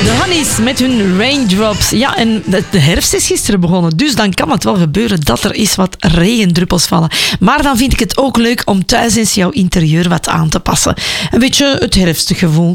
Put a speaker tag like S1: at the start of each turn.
S1: Honey's met hun raindrops. Ja, en de herfst is gisteren begonnen, dus dan kan het wel gebeuren dat er eens wat regendruppels vallen. Maar dan vind ik het ook leuk om thuis eens jouw interieur wat aan te passen. Een beetje het herfstgevoel